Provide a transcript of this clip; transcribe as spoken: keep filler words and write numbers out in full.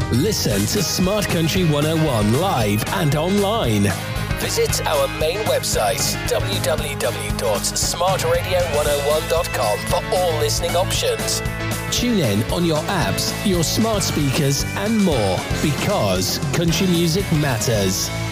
Listen to Smart Country one oh one live and online. Visit our main website, w w w dot smart radio one oh one dot com, for all listening options. Tune in on your apps, your smart speakers, and more, because country music matters.